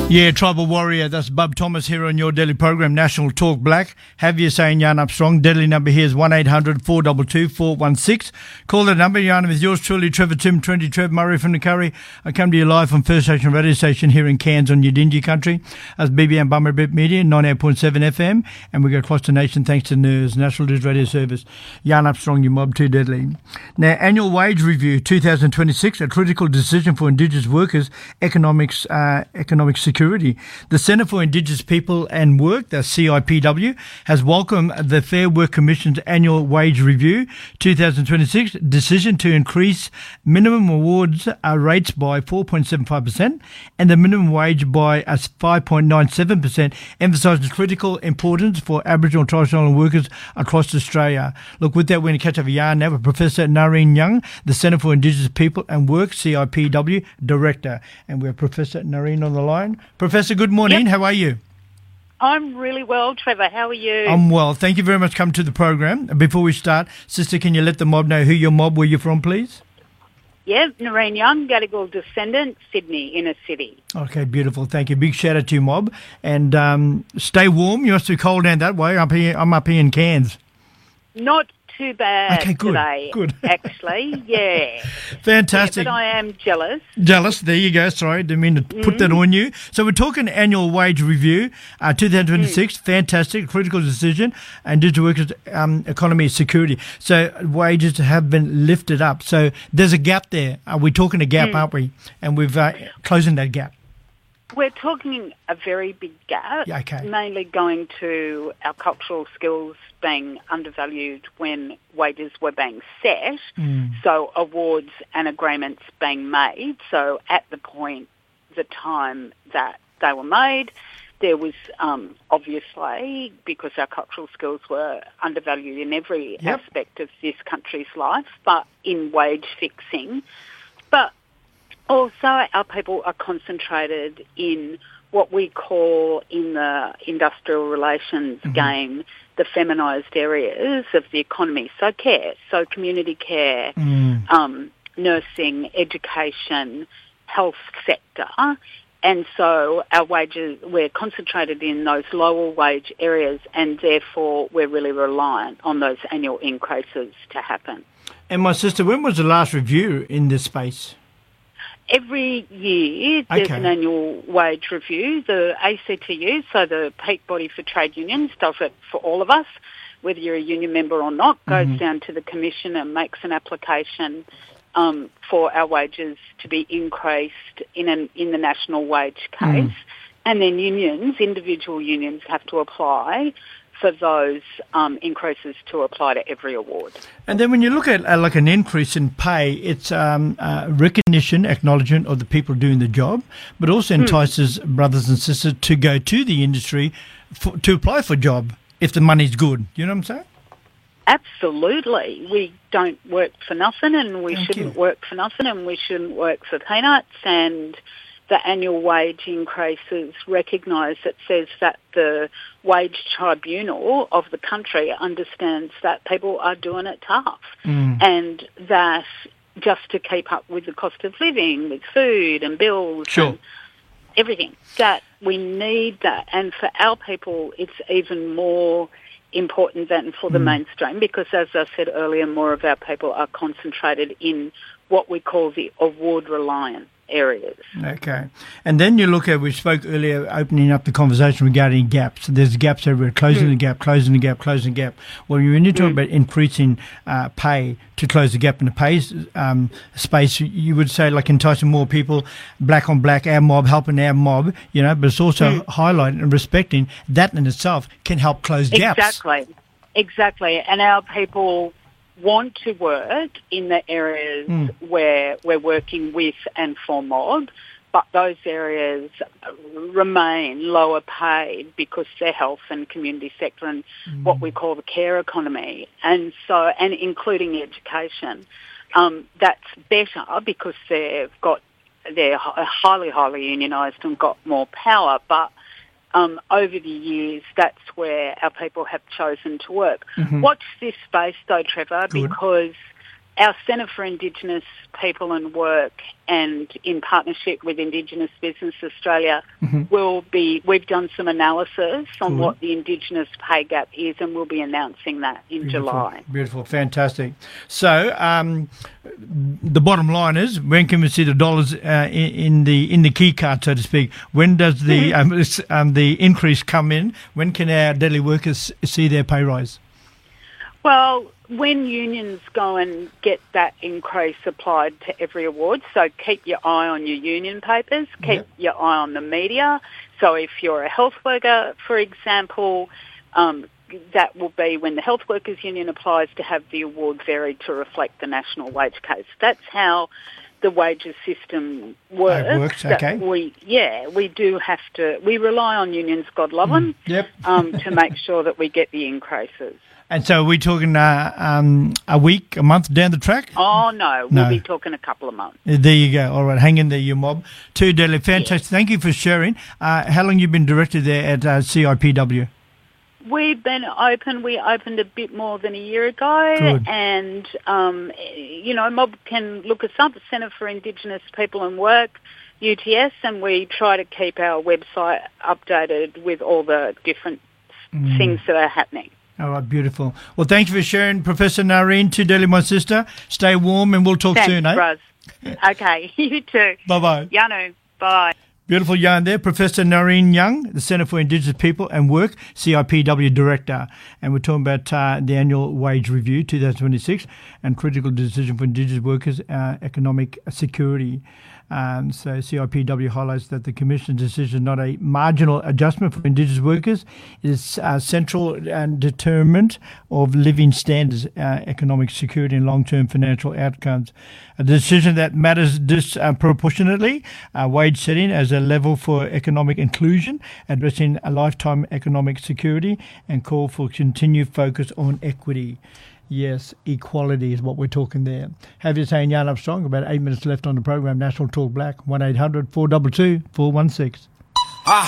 Yeah, Tribal Warrior, that's Bub Thomas here on your daily program, National Talk Black. Have you saying Yarn Up Strong. Deadly number here is 1-800-422-416. Call the number, Yarn with yours truly, Trevor Tim, 20 Trev Murray from the Curry. I come to you live from First Station Radio Station here in Cairns on Yidinji country. That's BBM Bummerbip Media, 98.7 FM. And we go across the nation thanks to NERS, National News Radio Service. Yarn Up Strong, your mob too deadly. Now, annual wage review 2026, a critical decision for Indigenous workers, economic security. The Centre for Indigenous People and Work, the CIPW, has welcomed the Fair Work Commission's annual wage review 2026 decision to increase minimum awards rates by 4.75% and the minimum wage by 5.97%, emphasising critical importance for Aboriginal and Torres Strait Islander workers across Australia. Look, with that, we're going to catch up a yarn now with Professor Narine Young, the Centre for Indigenous People and Work, CIPW Director. And we have Professor Narine on the line. Professor, good morning. Yep. How are you? I'm really well, Trevor. How are you? I'm well. Thank you very much for coming to the program. Before we start, sister, can you let the mob know who your mob, where you're from, please? Yeah, Narine Young, Gadigal descendant, Sydney, inner city. Okay, beautiful. Thank you. Big shout out to you, mob. And stay warm. You must be cold down that way. I'm up here in Cairns. Not too bad today, good. Actually, yeah. Fantastic. Yeah, but I am jealous. Jealous, there you go. Sorry, didn't mean to put that on you. So we're talking annual wage review, 2026, fantastic, critical decision, Indigenous workers, economy security. So wages have been lifted up. So there's a gap there. We're talking a gap, aren't we? And we've closing that gap. We're talking a very big gap, mainly going to our cultural skills being undervalued when wages were being set, so awards and agreements being made. So at the time that they were made, there was obviously, because our cultural skills were undervalued in every aspect of this country's life, but in wage fixing. But also, our people are concentrated in what we call in the industrial relations game, the feminised areas of the economy. So care, so community care, nursing, education, health sector. And so our wages, we're concentrated in those lower wage areas, and therefore we're really reliant on those annual increases to happen. And my sister, when was the last review in this space? Every year there's an annual wage review. The ACTU, so the peak body for trade unions, does it for all of us, whether you're a union member or not, goes down to the commission and makes an application for our wages to be increased in the national wage case. And then individual unions have to apply for those increases to apply to every award. And then when you look at like an increase in pay, it's recognition, acknowledgement of the people doing the job, but also entices brothers and sisters to go to the industry to apply for a job if the money's good. You know what I'm saying? Absolutely. We don't work for nothing, and we shouldn't work for nothing, and we shouldn't work for peanuts. And the annual wage increases recognise that says that the wage tribunal of the country understands that people are doing it tough and that just to keep up with the cost of living, with food and bills and everything, that we need that. And for our people, it's even more important than for the mainstream because, as I said earlier, more of our people are concentrated in what we call the award-reliant areas. Okay. And then you look at, we spoke earlier, opening up the conversation regarding gaps. There's gaps everywhere, closing the gap, closing the gap, closing the gap. Well, when you talk about increasing pay to close the gap in the pay space, you would say like enticing more people, black on black, our mob, helping our mob, you know, but it's also highlighting and respecting that in itself can help close gaps. Exactly. And our people want to work in the areas where we're working with and for mob, but those areas remain lower paid because they're health and community sector and what we call the care economy, and including education. That's better because they're highly unionised and got more power, but over the years, that's where our people have chosen to work. Watch this space, though, Trevor, because our Centre for Indigenous People and Work, and in partnership with Indigenous Business Australia, we've done some analysis on what the Indigenous pay gap is, and we'll be announcing that in July. Beautiful, fantastic. So the bottom line is, when can we see the dollars in the key card, so to speak? When does the increase come in? When can our daily workers see their pay rise? Well, when unions go and get that increase applied to every award, so keep your eye on your union papers, keep your eye on the media. So if you're a health worker, for example, that will be when the Health Workers Union applies to have the award varied to reflect the national wage case. That's how the wages system works. Okay. We do have to. We rely on unions, God love them, to make sure that we get the increases. And so are we talking a week, a month down the track? Oh, no. We'll be talking a couple of months. There you go. All right. Hang in there, you mob. Too deadly. Fantastic. Thank you for sharing. How long you been director there at CIPW? We've been open. We opened a bit more than a year ago. Good. And, mob can look us up, Centre for Indigenous People and Work, UTS, and we try to keep our website updated with all the different things that are happening. All right, beautiful. Well, thank you for sharing, Professor Narine. Too deadly, my sister. Stay warm, and we'll talk soon, eh? Thanks, Ros. Okay, you too. Bye-bye. Yanu, bye. Beautiful yarn there. Professor Narine Young, the Centre for Indigenous People and Work, CIPW Director. And we're talking about the annual wage review, 2026, and critical decision for Indigenous workers, economic security. So CIPW highlights that the Commission's decision is not a marginal adjustment for Indigenous workers. It is central and determinant of living standards, economic security and long-term financial outcomes. A decision that matters disproportionately, wage setting as a level for economic inclusion, addressing a lifetime economic security, and call for continued focus on equity. Yes, equality is what we're talking there. Have you saying Yarn Up Strong? About 8 minutes left on the program. National Talk Black, 1-800-422-416.